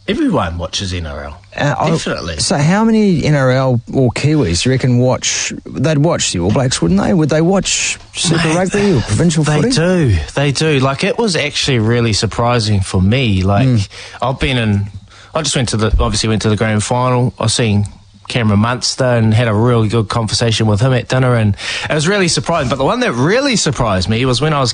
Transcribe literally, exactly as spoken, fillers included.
Everyone watches N R L. Uh, Definitely. So how many N R L or Kiwis do you reckon watch, they'd watch the All Blacks, wouldn't they? Would they watch Super Mate, Rugby they, or provincial they footy? They do, they do. Like, it was actually really surprising for me. Like, mm. I've been in, I just went to the, obviously went to the grand final. I seen Cameron Munster and had a really good conversation with him at dinner, and it was really surprising. But the one that really surprised me was when I was